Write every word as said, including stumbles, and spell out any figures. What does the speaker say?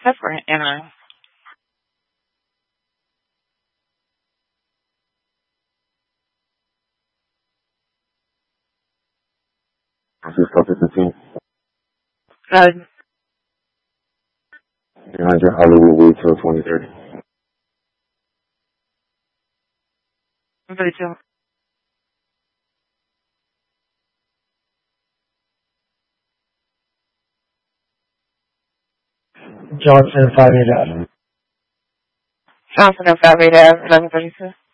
separate, and I. This is Club fifteen. Uh, Behind your Hollywood Week till twenty thirty. Rachel. Johnson, five eight F. Johnson, oh five eight F, eleven thirty-two.